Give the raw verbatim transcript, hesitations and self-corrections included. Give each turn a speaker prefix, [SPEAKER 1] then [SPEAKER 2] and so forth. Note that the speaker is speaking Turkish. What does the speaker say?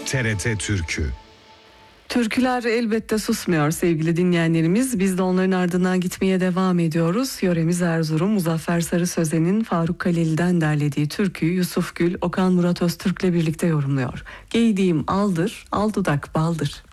[SPEAKER 1] T R T Türkü.
[SPEAKER 2] Türküler elbette susmuyor sevgili dinleyenlerimiz. Biz de onların ardından gitmeye devam ediyoruz. Yöremiz Erzurum, Muzaffer Sarı Sözen'in Faruk Kaleli'den derlediği türküyü Yusuf Gül, Okan Murat Öztürk'le birlikte yorumluyor. Giydiğim aldır, al dudak baldır.